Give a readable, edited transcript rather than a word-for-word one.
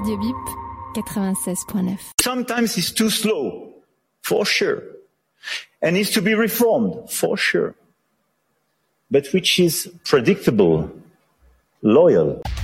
Radio Bip 96.9. Sometimes it's too slow, for sure. And needs to be reformed, for sure. But which is predictable, loyal.